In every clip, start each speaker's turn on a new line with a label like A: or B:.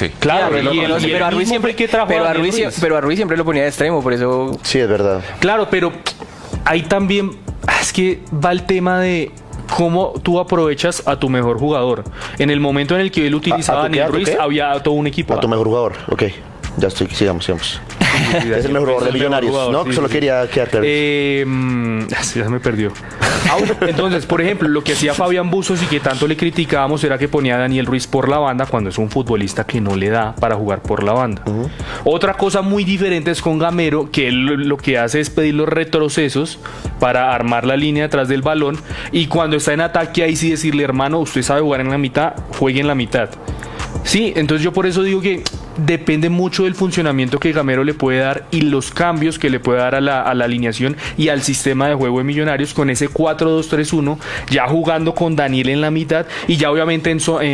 A: Sí.
B: Claro,
C: pero a Ruiz siempre pero a Ruiz siempre lo ponía de extremo, por eso.
D: Sí, es verdad.
B: Claro, pero ahí también es que va el tema de cómo tú aprovechas a tu mejor jugador. En el momento en el que él utilizaba a Daniel Ruiz, había todo un equipo.
D: A tu mejor jugador, ok. Ya estoy, sigamos. Es el mejor jugador de Millonarios, ¿no? Solo quería quedar claro.
B: Ya se me perdió. Entonces, por ejemplo, lo que hacía Fabián Buzos y que tanto le criticábamos era que ponía a Daniel Ruiz por la banda cuando es un futbolista que no le da para jugar por la banda. Otra cosa muy diferente es con Gamero, que él lo que hace es pedir los retrocesos para armar la línea atrás del balón, y cuando está en ataque ahí sí decirle, hermano, usted sabe jugar en la mitad, juegue en la mitad. Sí, entonces yo por eso digo que depende mucho del funcionamiento que Gamero le puede dar y los cambios que le puede dar a la alineación y al sistema de juego de Millonarios con ese 4-2-3-1, ya jugando con Daniel en la mitad y ya obviamente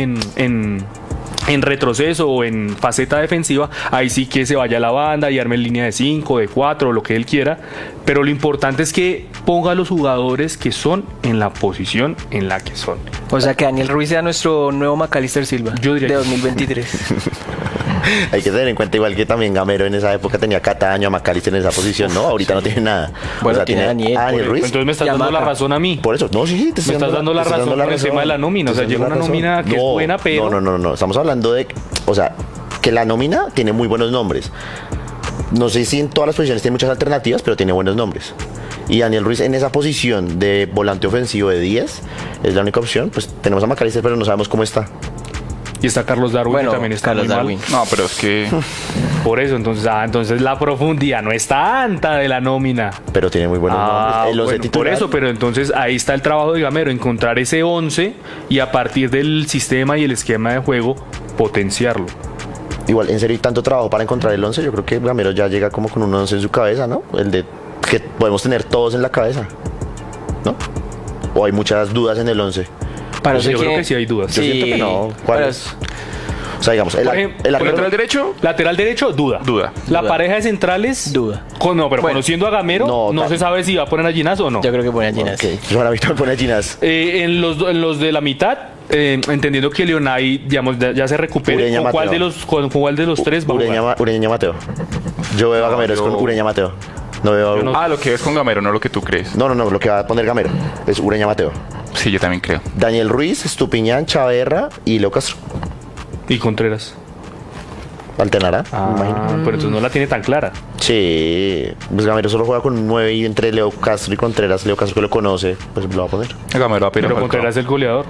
B: en retroceso o en faceta defensiva, ahí sí que se vaya a la banda y arme en línea de 5, de 4, lo que él quiera, pero lo importante es que ponga a los jugadores que son en la posición en la que son.
C: O sea, que Daniel Ruiz sea nuestro nuevo Macalister Silva.
B: Yo diría
C: de
B: que
C: 2023.
D: Hay que tener en cuenta igual que también Gamero en esa época tenía Cataño, a McAllister en esa posición, ¿no? Ahorita no tiene nada.
C: Bueno, o sea, tiene Daniel
D: Ruiz.
B: Entonces me estás dando la razón a mí.
D: Por eso, no, sí,
B: me estás dando la razón por encima de la nómina. O sea, llega una nómina que es buena, pero...
D: No. Estamos hablando de, o sea, que la nómina tiene muy buenos nombres. No sé si en todas las posiciones tiene muchas alternativas, pero tiene buenos nombres. Y Daniel Ruiz en esa posición de volante ofensivo de 10 es la única opción. Pues tenemos a McAllister, pero no sabemos cómo está.
B: Y está Carlos Darwin, que también está
C: Carlos
B: muy
C: Darwin.
B: mal.
A: No, pero es que...
B: Por eso, entonces la profundidad no es tanta de la nómina.
D: Pero tiene muy buenos nombres.
B: Bueno, por eso, pero entonces ahí está el trabajo de Gamero, encontrar ese 11 y a partir del sistema y el esquema de juego, potenciarlo.
D: Igual, en serio, hay tanto trabajo para encontrar el 11. Yo creo que Gamero ya llega como con un 11 en su cabeza, ¿no? El de que podemos tener todos en la cabeza, ¿no? O hay muchas dudas en el 11.
B: Yo creo que sí hay dudas.
D: Yo siento que no. ¿Cuál es? O sea, digamos, el
A: lateral derecho.
B: Lateral derecho, duda.
A: La
B: pareja de centrales,
C: duda.
B: Pero conociendo a Gamero, no se sabe si va a poner a Ginás o no.
C: Yo creo que pone a Ginás.
D: Okay. Yo ahora Víctor pone a Ginás.
B: En los de la mitad, entendiendo que Leonay, digamos, ya se recupere. ¿Con cuál de los tres va a jugar?
D: Ureña Mateo. Yo veo a Gamero es con Ureña Mateo. No veo
A: lo que es con Gamero, no lo que tú crees.
D: No, lo que va a poner Gamero es Ureña Mateo.
A: Sí, yo también creo.
D: Daniel Ruiz, Estupiñán, Chaverra y Leo Castro.
B: Y Contreras.
D: Alternará,
B: pero entonces no la tiene tan clara.
D: Sí, pues Gamero solo juega con 9 y entre Leo Castro y Contreras, Leo Castro que lo conoce, pues lo va a poner.
A: Gamero va a
B: pero Contreras es el goleador.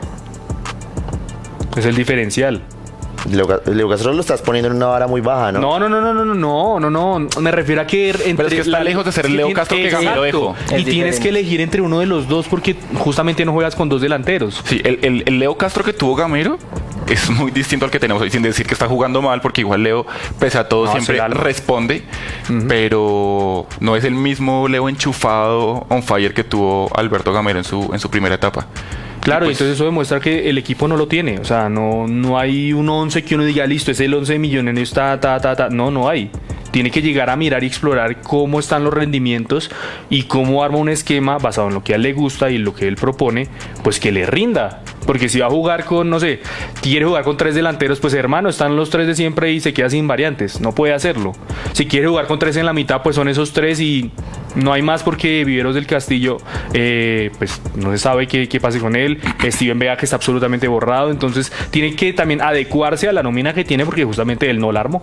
B: Es el diferencial.
D: Leo Castro lo estás poniendo en una vara muy baja, ¿no?
B: No. Me refiero a que
A: pero es que está lejos de ser el Leo Castro que Gamero dejó.
B: Y tienes que elegir entre uno de los dos porque justamente no juegas con dos delanteros.
A: Sí, el Leo Castro que tuvo Gamero es muy distinto al que tenemos hoy, sin decir que está jugando mal, porque igual Leo, pese a todo, siempre responde, pero no es el mismo Leo enchufado, on fire que tuvo Alberto Gamero en su primera etapa.
B: Claro, y entonces eso demuestra que el equipo no lo tiene. O sea, no hay un 11 que uno diga, listo, es el 11 de Millonarios, No hay. Tiene que llegar a mirar y explorar cómo están los rendimientos y cómo arma un esquema basado en lo que a él le gusta y lo que él propone, pues que le rinda. Porque si va a jugar con, quiere jugar con 3 delanteros, pues hermano, están los 3 de siempre y se queda sin variantes. No puede hacerlo. Si quiere jugar con 3 en la mitad, pues son esos 3 y no hay más porque Viveros del Castillo, pues no se sabe qué pase con él. Steven Vega que está absolutamente borrado. Entonces tiene que también adecuarse a la nómina que tiene porque justamente él no la armó.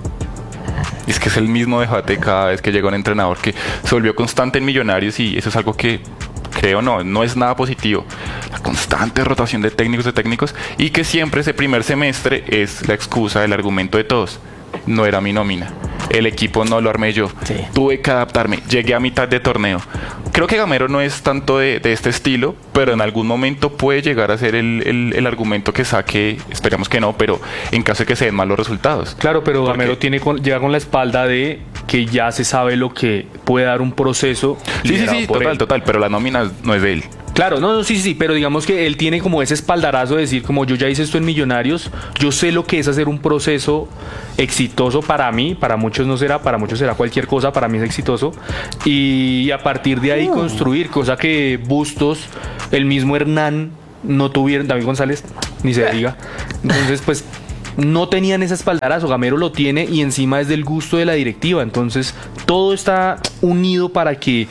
A: Es que es el mismo debate cada vez que llega un entrenador que se volvió constante en Millonarios y eso es algo que creo no es nada positivo. La constante rotación de técnicos y que siempre ese primer semestre es la excusa, el argumento de todos. No era mi nómina. El equipo no lo armé yo. Sí. Tuve que adaptarme. Llegué a mitad de torneo. Creo que Gamero no es tanto de este estilo, pero en algún momento puede llegar a ser el argumento que saque, esperamos que no, pero en caso de que se den malos resultados.
B: Claro, pero Gamero llega con la espalda de que ya se sabe lo que puede dar un proceso.
A: Sí, total, pero la nómina no es de él.
B: Claro, sí, pero digamos que él tiene como ese espaldarazo de decir, como yo ya hice esto en Millonarios, yo sé lo que es hacer un proceso exitoso para mí, para muchos no será, para muchos será cualquier cosa, para mí es exitoso, y a partir de ahí construir, cosa que Bustos, el mismo Hernán, no tuvieron, David González, ni se diga. Entonces, pues, no tenían ese espaldarazo. Gamero lo tiene y encima es del gusto de la directiva. Entonces todo está unido para que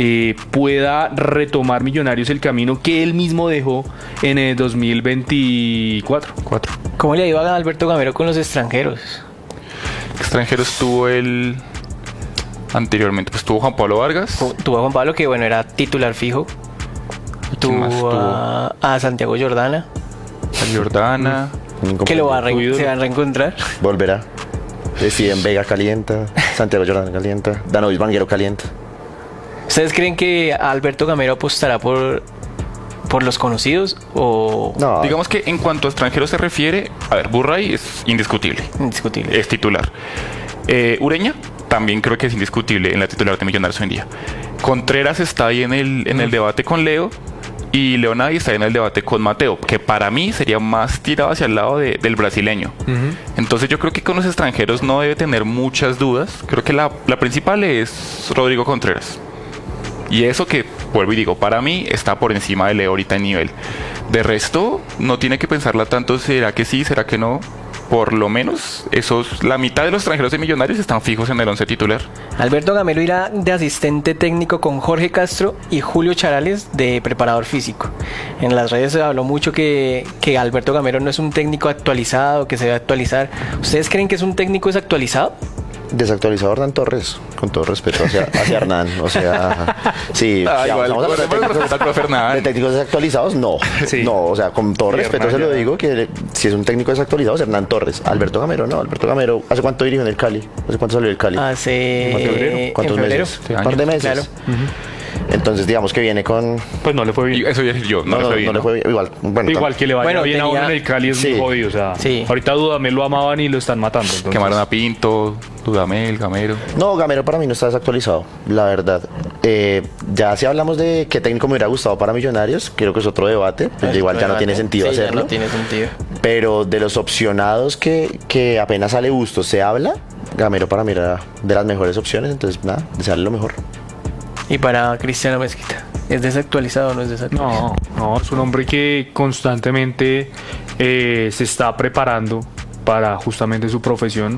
B: pueda retomar Millonarios el camino que él mismo dejó en el 2024.
C: ¿Cómo le ha ido a Alberto Gamero con los extranjeros?
A: Extranjeros tuvo el... Anteriormente, pues tuvo Juan Pablo Vargas.
C: Tuvo a Juan Pablo, que bueno, era titular fijo. Tuvo a Santiago Jordana.
A: Jordana.
C: Que se van a reencontrar.
D: Volverá. Steven Vega calienta. Santiago Jordana calienta. Danovis Vanguero calienta.
C: ¿Ustedes creen que Alberto Gamero apostará por los conocidos o...?
D: No.
A: Digamos que en cuanto a extranjeros se refiere, a ver, Burray es indiscutible.
C: Indiscutible.
A: Es titular. Ureña también creo que es indiscutible en la titular de Millonarios hoy en día. Contreras está ahí en el debate con Leo. Y Leonardo está en el debate con Mateo, que para mí sería más tirado hacia el lado del brasileño. Entonces yo creo que con los extranjeros no debe tener muchas dudas. Creo que la principal es Rodrigo Contreras. Y eso que, vuelvo y digo, para mí está por encima de Leo ahorita en nivel. De resto, no tiene que pensarla tanto, ¿será que sí, será que no? Por lo menos, la mitad de los extranjeros de Millonarios están fijos en el 11 titular.
C: Alberto Gamero irá de asistente técnico con Jorge Castro y Julio Charales de preparador físico. En las redes se habló mucho que Alberto Gamero no es un técnico actualizado, que se debe actualizar. ¿Ustedes creen que es un técnico desactualizado?
D: Desactualizado Hernán Torres, con todo respeto hacia Hernán, o sea, sí,
A: igual,
D: vamos a hablar de técnicos desactualizados, no,
B: Sí.
D: no, o sea, con todo respeto se lo digo, que si es un técnico desactualizado es Hernán Torres. Alberto Gamero, no, Alberto Gamero, ¿hace cuánto dirigió en el Cali? ¿Hace cuánto salió del Cali? ¿Cuántos
C: en febrero.
D: meses? Un par de meses.
C: Claro.
D: Entonces digamos que viene con...
B: Pues no le fue bien.
A: Eso ya decir yo, no le fue bien.
D: le fue bien. Igual, bueno,
B: Igual que le vaya
C: Bueno,
B: bien a uno
C: tenía-
B: en el Cali es
D: Sí.
B: muy jodido. O sea,
C: Sí.
B: ahorita Dudamel lo amaban y lo están matando. Entonces,
A: Quemaron a Pinto, Dudamel, Gamero.
D: No, Gamero para mí no está desactualizado, la verdad. Ya si hablamos de qué técnico me hubiera gustado para Millonarios, creo que es otro debate, pues igual ya no tiene sentido
C: Sí, ya
D: hacerlo.
C: no tiene sentido.
D: Pero de los opcionados que apenas sale Bustos se habla, Gamero para mí era de las mejores opciones, entonces nada, desearle lo mejor.
C: Y para Cristiano Mezquita, ¿es desactualizado o no es desactualizado?
B: No, es un hombre que constantemente se está preparando para justamente su profesión.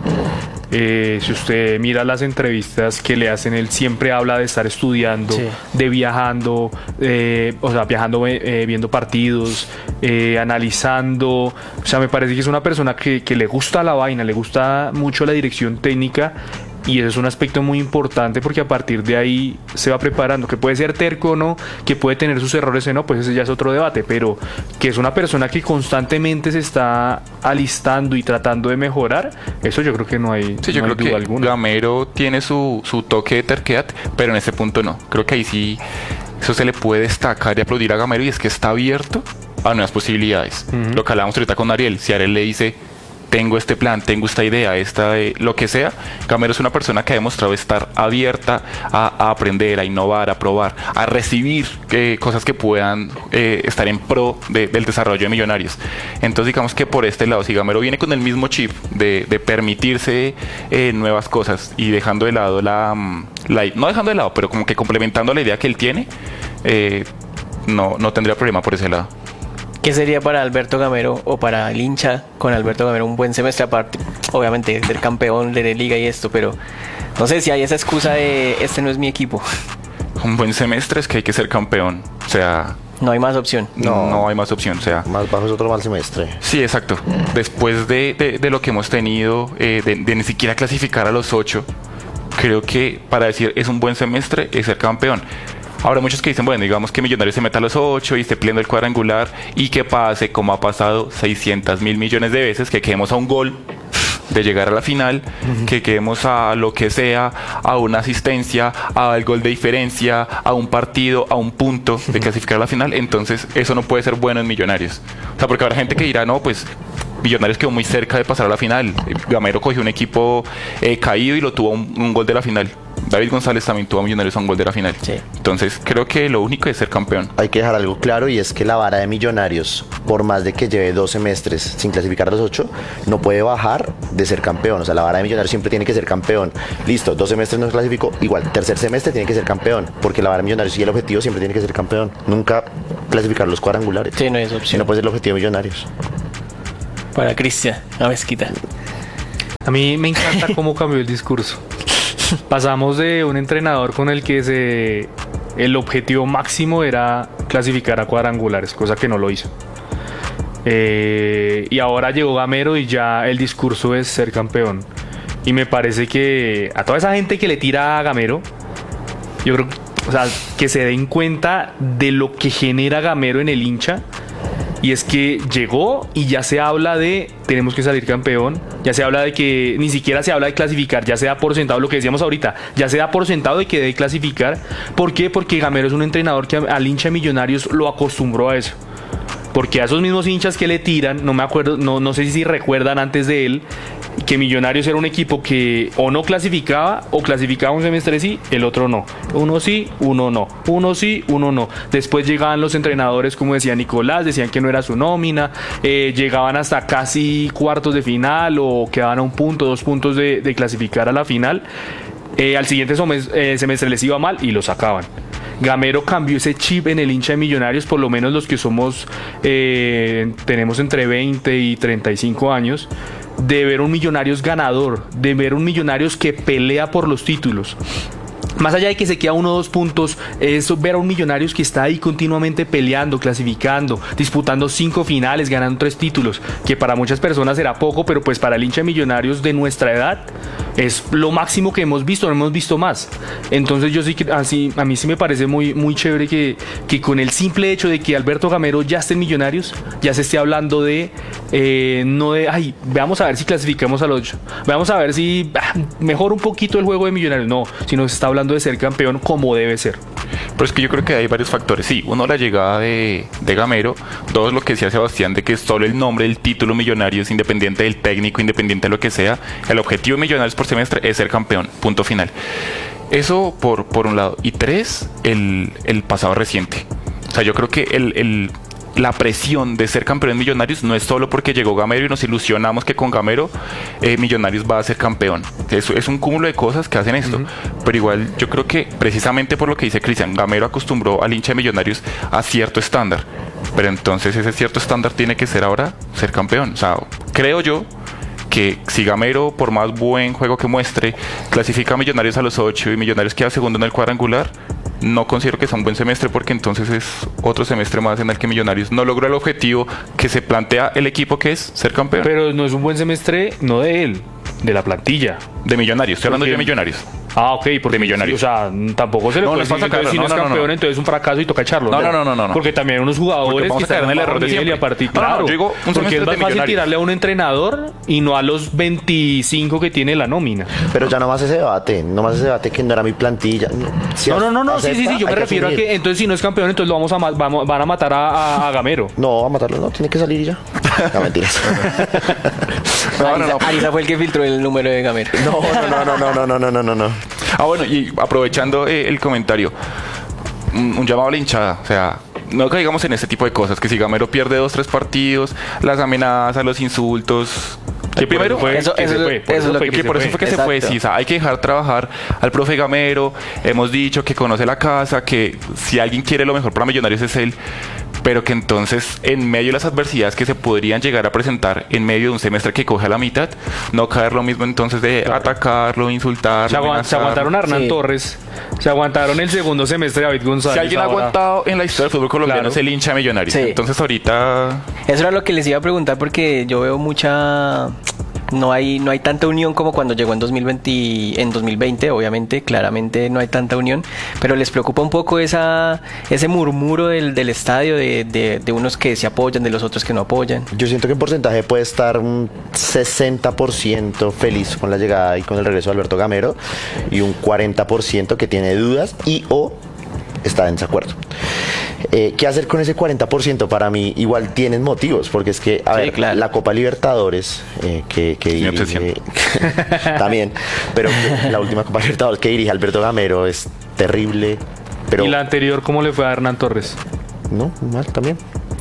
B: Si usted mira las entrevistas que le hacen, él siempre habla de estar estudiando,
C: Sí.
B: de viajando, o sea, viajando, viendo partidos, analizando. O sea, me parece que es una persona que le gusta la vaina, le gusta mucho la dirección técnica. Y eso es un aspecto muy importante porque a partir de ahí se va preparando. Que puede ser terco o no, que puede tener sus errores o no, pues ese ya es otro debate. Pero que es una persona que constantemente se está alistando y tratando de mejorar, eso yo creo que no hay,
A: Sí, yo
B: no hay
A: creo
B: duda
A: que
B: alguna.
A: Gamero tiene su toque de terquedad, pero en este punto no. Creo que ahí sí, eso se le puede destacar y aplaudir a Gamero, y es que está abierto a nuevas posibilidades. Lo que hablábamos ahorita con Ariel, si Ariel le dice, tengo este plan, tengo esta idea, lo que sea, Gamero es una persona que ha demostrado estar abierta a aprender, a innovar, a probar, a recibir cosas que puedan estar en pro del desarrollo de Millonarios. Entonces digamos que por este lado, si Gamero viene con el mismo chip de permitirse nuevas cosas y dejando de lado no dejando de lado, pero como que complementando la idea que él tiene, no tendría problema por ese lado.
C: ¿Qué sería para Alberto Gamero o para el hincha con Alberto Gamero un buen semestre, aparte, obviamente, del campeón de la liga y esto? Pero no sé si hay esa excusa de este no es mi equipo.
A: Un buen semestre es que hay que ser campeón, o sea,
C: No hay más opción.
A: no hay más opción, o sea,
D: Más bajo es otro mal semestre.
A: sí, exacto. Después de lo que hemos tenido, de ni siquiera clasificar a los 8, creo que para decir es un buen semestre es ser campeón. Ahora muchos que dicen, bueno, digamos que Millonarios se meta a los 8 y esté peleando el cuadrangular y que pase como ha pasado 600.000 millones de veces, que quedemos a un gol de llegar a la final, que quedemos a lo que sea, a una asistencia, al gol de diferencia, a un partido, a un punto de clasificar a la final. Entonces eso no puede ser bueno en Millonarios. O sea, porque habrá gente que dirá, no, pues Millonarios quedó muy cerca de pasar a la final. Gamero cogió un equipo caído y lo tuvo un gol de la final. David González también tuvo a Millonarios a un gol de la final.
C: Sí.
A: Entonces creo que lo único es ser campeón.
D: Hay que dejar algo claro, y es que la vara de Millonarios, por más de que lleve 2 semestres sin clasificar a los 8, no puede bajar de ser campeón. O sea, la vara de Millonarios siempre tiene que ser campeón. Listo, 2 semestres no clasificó, igual, tercer semestre tiene que ser campeón, porque la vara de Millonarios y el objetivo siempre tiene que ser campeón. Nunca clasificar los cuadrangulares.
C: Sí, no es
D: Si
C: opción.
D: no puede ser el objetivo de Millonarios.
C: Para Cristian, a Mezquita.
B: A mí me encanta cómo cambió el discurso. Pasamos de un entrenador con el que el objetivo máximo era clasificar a cuadrangulares, cosa que no lo hizo. Y ahora llegó Gamero y ya el discurso es ser campeón. Y me parece que a toda esa gente que le tira a Gamero, yo creo, o sea, que se den cuenta de lo que genera Gamero en el hincha. Y es que llegó y ya se habla de tenemos que salir campeón, ya se habla de que ni siquiera se habla de clasificar, ya se da por sentado lo que decíamos ahorita, ya se da por sentado de que debe clasificar. ¿Por qué? Porque Gamero es un entrenador que al hincha de Millonarios lo acostumbró a eso. Porque a esos mismos hinchas que le tiran, no me acuerdo, no sé si recuerdan antes de él, que Millonarios era un equipo que o no clasificaba o clasificaba un semestre sí, el otro no. Uno sí, uno no. Uno sí, uno no. Después llegaban los entrenadores, como decía Nicolás, decían que no era su nómina, llegaban hasta casi cuartos de final o quedaban a 1 punto, 2 puntos de clasificar a la final. Al siguiente semestre les iba mal y lo sacaban. Gamero cambió ese chip en el hincha de Millonarios, por lo menos los que somos, tenemos entre 20 y 35 años, de ver un Millonarios ganador, de ver un Millonarios que pelea por los títulos. Más allá de que se queda 1 o 2 puntos, es ver a un Millonarios que está ahí continuamente peleando, clasificando, disputando 5 finales, ganando 3 títulos, que para muchas personas será poco, pero pues para el hincha de Millonarios de nuestra edad es lo máximo que hemos visto, no hemos visto más. Entonces yo sí que a mí sí me parece muy, muy chévere que con el simple hecho de que Alberto Gamero ya esté en Millonarios, ya se esté hablando de no de, ay, veamos a ver si clasificamos al 8, veamos a ver si mejora un poquito el juego de Millonarios, no, sino se está hablando de ser campeón como debe ser.
A: Pero es que yo creo que hay varios factores. Sí, uno, la llegada de Gamero. Dos, lo que decía Sebastián, de que es solo el nombre del título Millonarios, independiente del técnico, independiente de lo que sea. El objetivo de Millonarios por semestre es ser campeón, punto final. Eso por un lado. Y 3, el pasado reciente. O sea, yo creo que la presión de ser campeón en Millonarios no es solo porque llegó Gamero y nos ilusionamos que con Gamero Millonarios va a ser campeón. Eso es un cúmulo de cosas que hacen esto. Pero igual yo creo que precisamente por lo que dice Cristian, Gamero acostumbró al hincha de Millonarios a cierto estándar. Pero entonces ese cierto estándar tiene que ser ahora ser campeón. O sea, creo yo que si Gamero, por más buen juego que muestre, clasifica a Millonarios a los 8 y Millonarios queda segundo en el cuadrangular, no considero que sea un buen semestre, porque entonces es otro semestre más en el que Millonarios no logró el objetivo que se plantea el equipo, que es ser campeón.
B: Pero no es un buen semestre, no de él, de la plantilla.
A: De Millonarios, estoy hablando de Millonarios.
B: Ah, ok, porque
A: de Millonarios.
B: O sea, tampoco se le puede decir que si no es campeón, entonces es un fracaso y toca echarlo.
A: No.
B: Porque también hay unos jugadores que están
A: en el error de siempre.
B: A partir, claro,
A: yo digo un
B: porque es más fácil tirarle a un entrenador y no a los 25 que tiene la nómina.
D: Pero ya no más ese debate que no era mi plantilla. Si
B: No, sí, yo me refiero a que entonces si no es campeón, entonces van a matar a Gamero.
D: No, a matarlo no, tiene que salir y ya. No, mentiras.
C: Ariza fue el que filtró el número de Gamero.
D: No.
A: Ah, bueno, y aprovechando el comentario, un llamado a la hinchada, o sea, no caigamos en este tipo de cosas, que si Gamero pierde 2-3 partidos, las amenazas, los insultos. Que primero
C: por eso fue que
A: se fue. Sí, o sea, hay que dejar trabajar al profe Gamero. Hemos dicho que conoce la casa, que si alguien quiere lo mejor para Millonarios es él, pero que entonces en medio de las adversidades que se podrían llegar a presentar en medio de un semestre que coge a la mitad, no caer lo mismo entonces de atacarlo, insultarlo.
B: Se aguantaron a Hernán Torres, se aguantaron el segundo semestre de David González.
A: Si alguien ha aguantado en la historia del fútbol colombiano, es el hincha de Millonarios. Sí. Entonces ahorita...
C: Eso era lo que les iba a preguntar, porque yo veo mucha... No hay tanta unión como cuando llegó en 2020, obviamente, claramente no hay tanta unión, pero les preocupa un poco ese murmuro del estadio, de unos que se apoyan, de los otros que no apoyan.
D: Yo siento que en porcentaje puede estar un 60% feliz con la llegada y con el regreso de Alberto Gamero, y un 40% que tiene dudas y o está en desacuerdo. ¿Qué hacer con ese 40%? Para mí igual tienen motivos, porque es que, claro, la Copa Libertadores que dirige, también, pero la última Copa Libertadores que dirige Alberto Gamero es terrible. Pero,
B: ¿y la anterior cómo le fue a Hernán Torres?
D: No, mal también.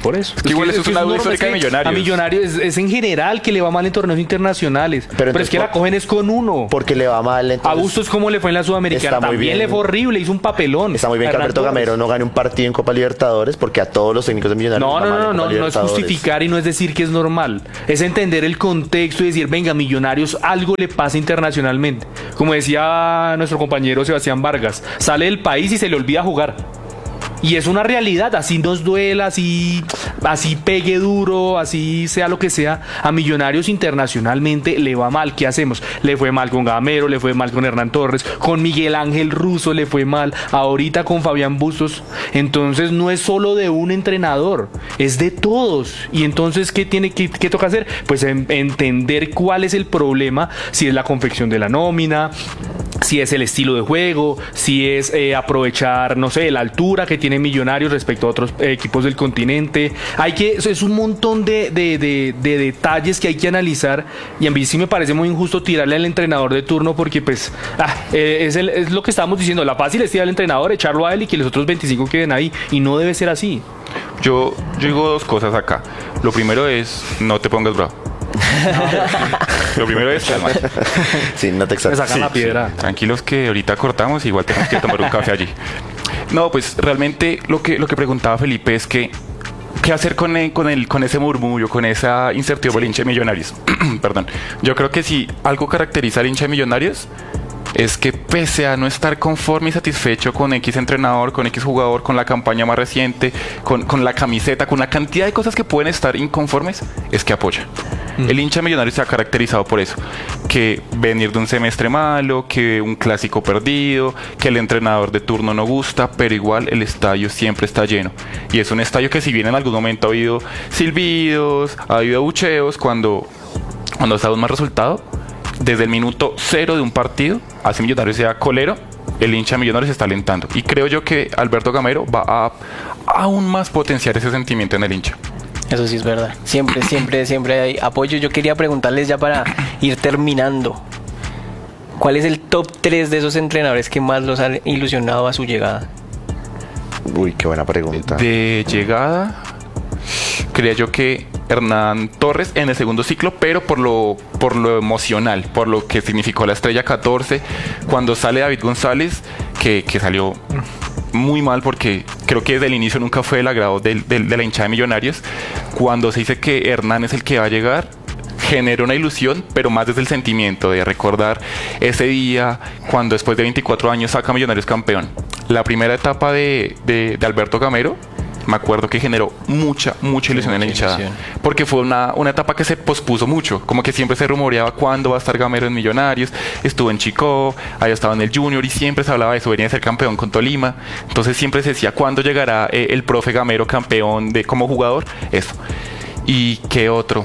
B: por eso.
A: Es que igual eso es una duda
B: normal,
A: histórica de
B: que
A: Millonarios.
B: A Millonarios es en general que le va mal en torneos internacionales. Pero es
D: entonces,
B: que la cogen es con uno.
D: Porque le va mal.
B: A
D: Entonces,
B: Bustos, ¿cómo le fue en la Sudamericana?
D: está muy
B: También
D: bien.
B: le fue horrible, hizo un papelón.
D: está muy bien que
B: Hernán
D: Alberto
B: Torres.
D: Gamero no gane un partido en Copa Libertadores porque a todos los técnicos de Millonarios
B: No,
D: les va mal en
B: no,
D: Copa
B: no, no es
D: Libertadores.
B: justificar y no es decir que es normal. Es entender el contexto y decir, venga, Millonarios, algo le pasa internacionalmente. Como decía nuestro compañero Sebastián Vargas, sale del país y se le olvida jugar. Y es una realidad, así nos duela, así pegue duro, así sea lo que sea, a Millonarios internacionalmente le va mal. ¿Qué hacemos? Le fue mal con Gamero, le fue mal con Hernán Torres, con Miguel Ángel Russo le fue mal, ahorita con Fabián Bustos. Entonces no es solo de un entrenador, es de todos. Y entonces, ¿qué toca hacer? Pues entender cuál es el problema, si es la confección de la nómina, si es el estilo de juego, si es aprovechar, no sé, la altura que tiene Millonarios respecto a otros equipos del continente. Es un montón de detalles que hay que analizar, y a mí sí me parece muy injusto tirarle al entrenador de turno porque pues es lo que estábamos diciendo, la fácil es tirar al entrenador, echarlo a él y que los otros 25 queden ahí, y no debe ser así.
A: Yo digo dos cosas acá. Lo primero es, no te pongas bravo. Lo primero es calma.
D: Sí, no te
B: Me
D: exaltes.
B: sacan la piedra.
A: Tranquilos que ahorita cortamos, igual tenemos que tomar un café allí. No, pues realmente lo que preguntaba Felipe es que ¿qué hacer con ese murmullo, con esa incertidumbre del hincha de Millonarios? Perdón. Yo creo que si algo caracteriza al hincha de Millonarios es que pese a no estar conforme y satisfecho con X entrenador, con X jugador, con la campaña más reciente, con la camiseta, con la cantidad de cosas que pueden estar inconformes, es que apoya. El hincha millonario se ha caracterizado por eso, que venir de un semestre malo, que un clásico perdido, que el entrenador de turno no gusta, pero igual el estadio siempre está lleno. Y es un estadio que si bien en algún momento ha habido silbidos, ha habido abucheos, cuando está un mal resultado, desde el minuto 0 de un partido, así Millonarios sea colero, el hincha Millonarios se está alentando. Y creo yo que Alberto Gamero va a aún más potenciar ese sentimiento en el hincha.
C: Eso sí es verdad. Siempre hay apoyo. Yo quería preguntarles ya para ir terminando, ¿cuál es el top 3 de esos entrenadores que más los han ilusionado a su llegada?
D: Uy, qué buena pregunta.
A: De llegada, creía yo que Hernán Torres en el segundo ciclo, pero por lo emocional, por lo que significó la estrella 14, cuando sale David González, que salió muy mal porque creo que desde el inicio nunca fue el agrado de la hinchada de Millonarios. Cuando se dice que Hernán es el que va a llegar, generó una ilusión, pero más desde el sentimiento de recordar ese día cuando después de 24 años saca Millonarios campeón. La primera etapa de Alberto Gamero, me acuerdo que generó mucha ilusión en la hinchada, porque fue una etapa que se pospuso mucho, como que siempre se rumoreaba cuándo va a estar Gamero en Millonarios. Estuvo en Chico, había estado en el Junior y siempre se hablaba de eso, venía a ser campeón con Tolima, entonces siempre se decía cuándo llegará el profe Gamero campeón como jugador, eso. ¿Y qué otro?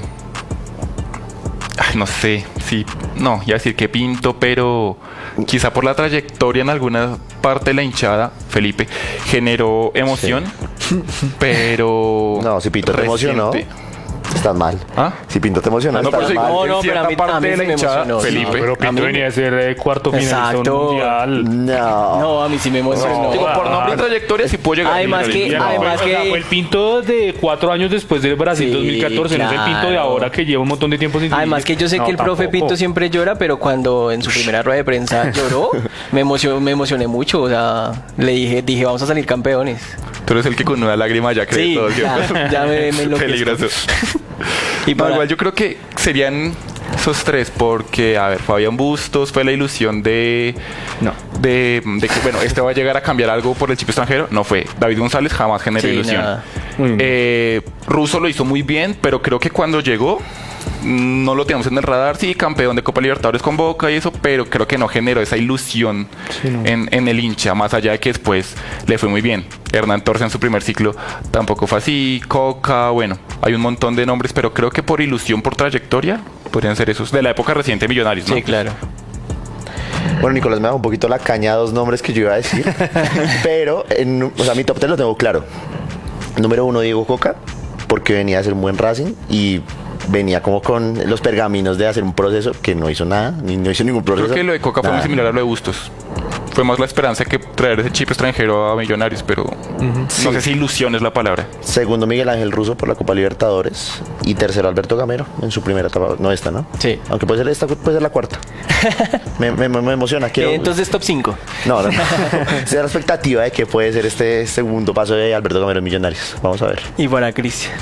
A: No sé, sí, no, ya decir que Pinto, pero quizá por la trayectoria en alguna parte de la hinchada, Felipe, generó emoción, sí. Pero...
D: No, si Pinto te emocionó, estás mal.
A: ¿Ah?
D: Si Pinto te emocionó,
A: no,
D: estás mal.
C: No, pero a mí
A: de la
C: sí me
A: hinchada,
C: emocionó.
A: Felipe.
B: No, pero Pinto venía a ser cuarto finalista mundial.
C: No, a mí sí me emocionó.
A: Digo, por nombre y trayectoria sí puedo llegar.
C: Además
B: Fue el Pinto de 4 años después del Brasil,
C: Sí,
B: 2014,
C: claro.
B: no es el Pinto de ahora que lleva un montón de tiempo sin
C: Además que yo sé que el profe Pinto siempre llora, pero cuando en su primera rueda de prensa lloró, me emocioné mucho. O sea, le dije, vamos a salir campeones.
A: Tú eres el que con una lágrima ya cree
C: Sí,
A: todo.
C: ya me enloquezco.
A: Peligroso.
C: Y
A: No, igual yo creo que serían esos tres, porque, a ver, Fabián Bustos fue la ilusión de que, bueno, este va a llegar a cambiar algo por el chip extranjero. No fue. David González jamás generó ilusión. Russo lo hizo muy bien, pero creo que cuando llegó no lo teníamos en el radar. Sí, campeón de Copa Libertadores con Boca y eso, pero creo que no generó esa ilusión en el hincha, más allá de que después le fue muy bien. Hernán Torres en su primer ciclo tampoco fue así. Coca, bueno, hay un montón de nombres, pero creo que por ilusión, por trayectoria, podrían ser esos de la época reciente de Millonarios, ¿no?
C: Sí, claro.
D: Bueno, Nicolás me da un poquito la caña a 2 nombres que yo iba a decir, pero o sea, mi top 3 lo tengo claro. Número 1, Diego Coca, porque venía a hacer un buen Racing y venía como con los pergaminos de hacer un proceso que no hizo nada, ni no hizo ningún proceso.
A: Creo que lo de Coca fue muy similar a lo de Bustos. fue más la esperanza que traer ese chip extranjero a Millonarios, pero no sé si ilusión es la palabra.
D: Segundo, Miguel Ángel Russo por la Copa Libertadores. Y tercero, Alberto Gamero en su primera etapa. No esta, ¿no?
C: Sí.
D: Aunque puede ser esta, puede ser la cuarta. me emociona. Quiero...
C: Entonces top 5.
D: No. Se da la expectativa de que puede ser este segundo paso de Alberto Gamero en Millonarios. Vamos a ver.
C: Y para Cristian.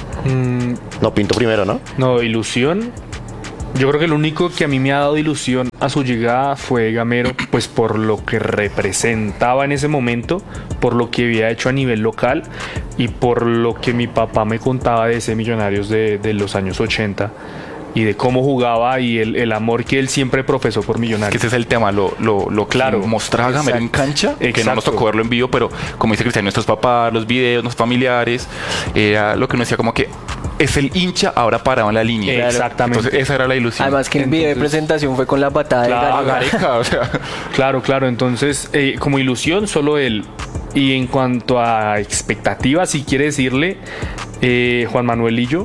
D: No, Pinto primero, ¿no?
B: No, ilusión. Yo creo que lo único que a mí me ha dado ilusión a su llegada fue Gamero, pues por lo que representaba en ese momento, por lo que había hecho a nivel local y por lo que mi papá me contaba de ese Millonarios de los años 80 y de cómo jugaba y el amor que él siempre profesó por
A: Que
B: Millonarios.
A: ese es el tema, lo
B: Claro.
A: que mostraba Gamero en cancha, que no nos
B: Exacto.
A: tocó verlo en vivo, pero como dice Cristian, nuestros papás, los videos, los familiares, era lo que uno decía como que es el hincha ahora parado en la línea.
C: Claro.
B: Exactamente.
A: Entonces esa era la ilusión.
C: Además que el video de
B: Entonces-
C: presentación fue con la patada
B: Claro,
C: de Gareca.
A: Gareca, o sea,
B: Claro, entonces como ilusión solo él. Y en cuanto a expectativas, si quiere decirle, Juan Manuel Lillo.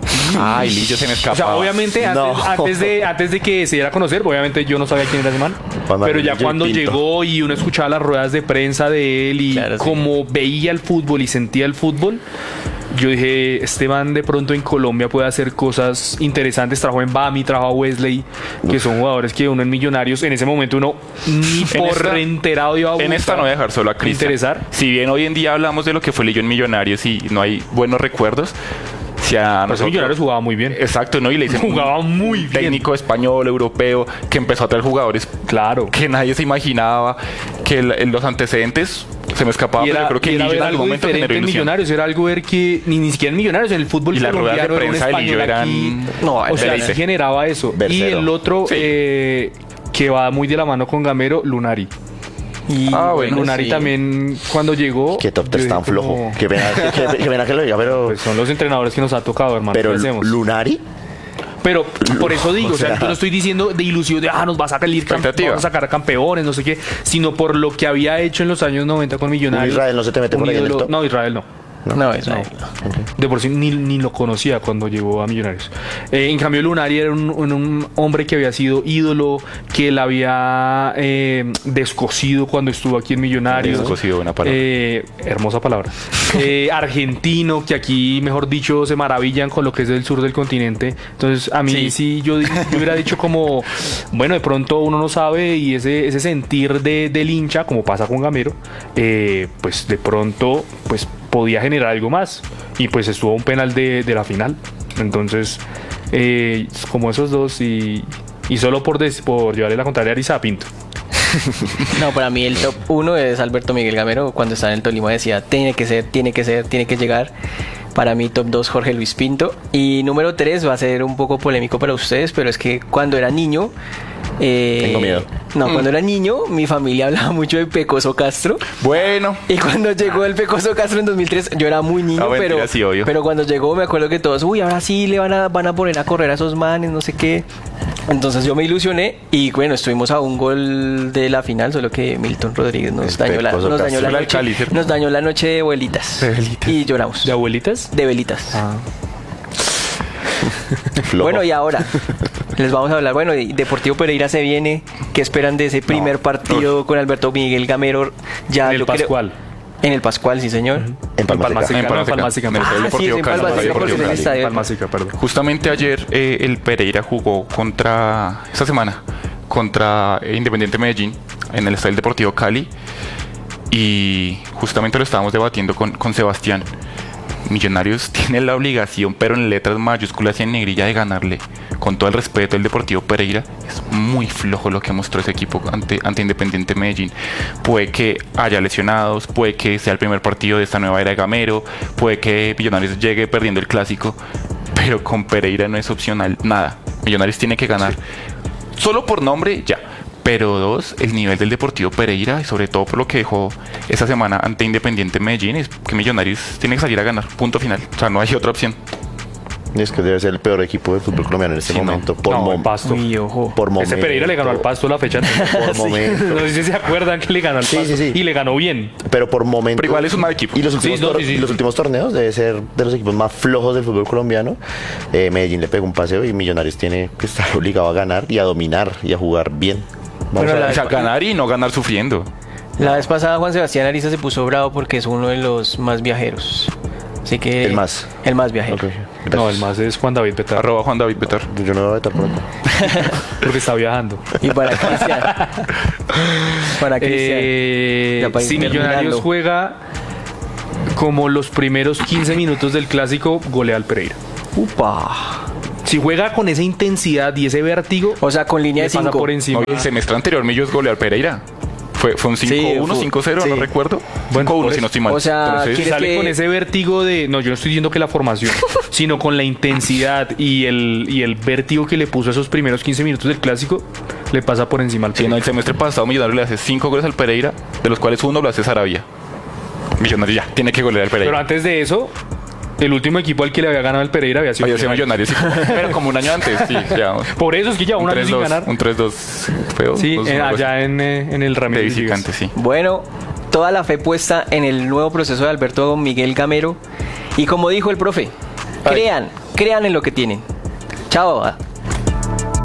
A: ay, Lillo se me escapaba.
B: O sea, obviamente
D: No.
B: antes de que se diera a conocer, obviamente yo no sabía quién era ese man.
D: Juan Manuel
B: Pero ya
D: Lillo y
B: cuando
D: Pinto.
B: llegó y uno escuchaba las ruedas de prensa de él y
C: Claro, sí.
B: como veía el fútbol y sentía el fútbol, yo dije, este man de pronto en Colombia puede hacer cosas interesantes. Trabajó en Bami, trabajó a Wesley, que son jugadores que uno en Millonarios, en ese momento uno ni
A: En
B: por
A: esta-
B: enterado iba a
A: En esta no voy a dejar solo a Cristian.
B: interesar.
A: Si bien hoy en día hablamos de lo que fue Lillo en Millonarios y no hay buenos recuerdos, si a
B: Pues
A: nosotros-
B: Millonarios jugaba muy bien.
A: Exacto, ¿no? Y le dicen
B: Jugaba muy bien.
A: técnico español, europeo, que empezó a traer jugadores
B: Claro.
A: que nadie se imaginaba, que los antecedentes se me escapaban,
B: Y
A: pero yo creo que
B: y era
A: Lillo
B: ver
A: en algún
B: algo
A: momento
B: diferente
A: generó
B: en
A: ilusión.
B: Millonarios, era algo ver que ni siquiera en Millonarios, en el fútbol
A: Y las ruedas de
B: colombiano era un
A: prensa de Lillo
B: español aquí.
A: eran...
C: No,
B: O sea,
A: deleite.
B: sí generaba eso. Y
D: Versero.
B: el otro
A: Sí.
B: que va muy de la mano con Gamero, Lunari.
C: Y
A: bueno,
B: Lunari
C: sí.
B: también cuando llegó.
D: Qué top
B: yo
D: 3
B: dije
D: tan flojo.
B: como,
D: Qué pena que lo diga, pero...
B: Pues son los entrenadores que nos ha tocado, hermano.
D: pero
B: ¿Qué hacemos?
D: Lunari...
B: Pero por eso digo, o sea,
D: O sea,
B: yo no estoy diciendo de ilusión de nos va a sacar
A: Expectativa.
B: vamos a sacar a campeones, no sé qué, sino por lo que había hecho en los años 90 con Millonarios.
D: Israel no se te mete
B: Un
D: por ahí en el
B: ídolo-
D: top.
B: No, Israel no.
C: No, Israel.
B: De por sí ni lo conocía cuando llegó a Millonarios. En cambio, Lunari era un hombre que había sido ídolo, que él había descosido cuando estuvo aquí en Millonarios.
A: Descosido, buena palabra.
B: Hermosa palabra. Argentino, que aquí, mejor dicho, se maravillan con lo que es del sur del continente. Entonces, a mí sí, yo hubiera dicho como, bueno, de pronto uno no sabe y ese sentir del hincha, como pasa con Gamero, pues de pronto, pues podía generar algo más y pues estuvo un penal de la final. Entonces como esos dos y solo por llevarle la contraria a Arisa Pinto.
C: No, para mí el top 1 es Alberto Miguel Gamero. Cuando estaba en el Tolima decía, tiene que ser, tiene que llegar. Para mí top 2 Jorge Luis Pinto. Y número 3 va a ser un poco polémico para ustedes, pero es que cuando era niño...
D: Tengo miedo.
C: No, cuando era niño mi familia hablaba mucho de Pecoso Castro.
A: Bueno,
C: Y cuando llegó el Pecoso Castro en 2003, yo era muy niño,
A: Ah, mentira, sí, obvio.
C: pero cuando llegó me acuerdo que todos, uy, ahora sí le van a poner a correr a esos manes, no sé qué. Entonces yo me ilusioné y bueno, estuvimos a un gol de la final, solo que Milton Rodríguez nos
D: El
C: dañó la
D: Pecoso
C: noche,
D: Castro.
A: El Cali, ¿cierto?
C: nos dañó la noche de velitas.
A: De velitas.
C: Y lloramos.
B: ¿De abuelitas?
C: De velitas.
D: Flojo.
C: Bueno, y ahora les vamos a hablar, bueno, Deportivo Pereira se viene, ¿qué esperan de ese primer partido con Alberto Miguel Gamero? Ya
B: En el
C: yo creo-
B: Pascual.
C: En el Pascual, sí señor.
D: En Palma
B: Palma
D: Seca.
B: Seca.
A: En Palma
B: no, Palma
A: Seca.
B: Seca,
A: En el
B: no.
A: Estadio
C: Ah, sí,
A: Deportivo
C: en
A: Cali,
C: Palma
A: Estadio
C: Seca, porque
A: Deportivo
C: es el
A: Cali.
C: estadio.
B: Palma Seca, perdón.
A: Justamente ayer el Pereira jugó esta semana, contra Independiente Medellín en el Estadio Deportivo Cali y justamente lo estábamos debatiendo con Sebastián. Millonarios tiene la obligación, pero en letras mayúsculas y en negrilla, de ganarle. Con todo el respeto, el Deportivo Pereira es muy flojo lo que mostró ese equipo ante Independiente Medellín. Puede que haya lesionados, puede que sea el primer partido de esta nueva era de Gamero, puede que Millonarios llegue perdiendo el clásico, pero con Pereira no es opcional nada. Millonarios tiene que ganar. Solo por nombre, ya. Pero dos, el nivel del Deportivo Pereira, y sobre todo por lo que dejó esta semana ante Independiente Medellín, es que Millonarios tiene que salir a ganar, punto final. O sea, no hay otra opción.
D: Es que debe ser el peor equipo del fútbol colombiano en este
A: Sí, no.
D: momento.
B: No, el Pasto.
C: Uy, ojo.
D: Por momento.
B: Ese Pereira le ganó al Pasto la fecha anterior.
D: Por momento.
B: No sé si se acuerdan que le ganó al
D: Sí,
B: Pasto.
D: sí, sí.
B: Y le ganó bien.
D: Pero por momento.
A: Pero igual es un mal equipo.
D: Y los últimos,
B: Sí, no, sí, sí,
D: y los
B: sí.
D: últimos torneos debe ser de los equipos más flojos del fútbol colombiano. Medellín le pegó un paseo y Millonarios tiene que estar obligado a ganar y a dominar y a jugar bien. Vamos
C: Bueno,
D: a
C: la-
A: O sea, ganar y no ganar sufriendo.
C: La vez pasada Juan Sebastián Ariza se puso bravo porque es uno de los más viajeros. Así que...
D: El más.
C: El más viajero.
D: Ok, gracias.
B: No, el más es Juan David Betar.
A: Arroba Juan David Betar.
D: Yo no voy a vetar por acá.
B: Porque está viajando.
C: Y para Cristian. Para Cristian. Ya para ir
B: Si Millonarios
C: terminando.
B: juega como los primeros 15 minutos del clásico, golea al Pereira.
C: Upa.
B: Si juega con esa intensidad y ese vértigo,
C: O sea, con línea
B: le
C: de
B: pasa
C: 5.
B: por encima.
A: No, el semestre anterior Millos goleó al Pereira. Fue un 5-1,
C: Sí,
A: 5-0,
C: sí.
A: no recuerdo.
B: Bueno,
A: 5-1
B: por
A: si no
B: eso.
A: estoy mal.
C: O sea,
A: Entonces,
C: ¿quieres
B: sale
C: que-
B: con ese vértigo de... No, yo no estoy diciendo que la formación, sino con la intensidad y el vértigo que le puso a esos primeros 15 minutos del clásico, le pasa por encima al
A: sí, no,
B: Pereira.
A: el semestre pasado Millonarios le hace 5 goles al Pereira, de los cuales uno lo hace Sarabia. Millonarios ya, tiene que golear al Pereira.
B: Pero antes de eso, el último equipo al que le había ganado el Pereira había sido
A: Había sido
B: Millonarios.
A: Millonarios, sí, pero como un año antes, sí, ya.
B: Por eso es que ya un año sin ganar.
A: Un 3-2 feo.
B: Sí,
A: pues,
B: allá en el
A: de
B: Ramírez.
A: visitante, sí.
C: Bueno, toda la fe puesta en el nuevo proceso de Alberto Miguel Gamero. Y como dijo el profe, crean en lo que tienen. Chao.